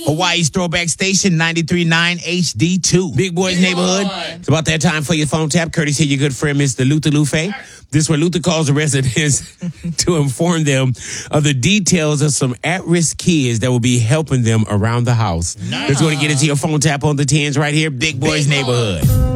Hawaii's Throwback Station, 93.9 HD2. Big Boy's Neighborhood. It's about that time for your phone tap, courtesy of your good friend, Mr. Luther Lufe. This is where Luther calls the residents to inform them of the details of some at-risk kids that will be helping them around the house. Let's go to get into your phone tap on the 10s right here. Big Boy's Neighborhood.